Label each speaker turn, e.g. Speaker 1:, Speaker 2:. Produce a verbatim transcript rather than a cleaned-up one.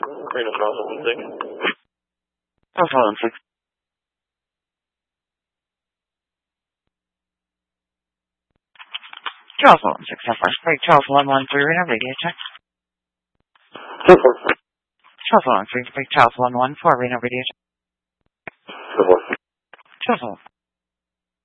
Speaker 1: Reno Plaza, one thing.
Speaker 2: Charles one six. Charles one six, San Francisco. Charles one one three, Reno Radio check. Charles one three, Charles one one four, Reno Radio check. Charles one.